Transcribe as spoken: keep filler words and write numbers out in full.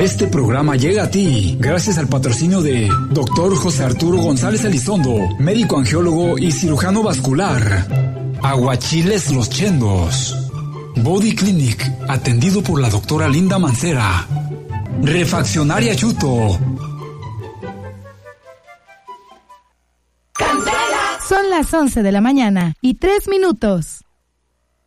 Este programa llega a ti gracias al patrocinio de doctor José Arturo González Elizondo, médico angiólogo y cirujano vascular. Aguachiles Los Chendos. Body Clinic, atendido por la doctora Linda Mancera. Refaccionaria Chuto. Son las once de la mañana y tres minutos.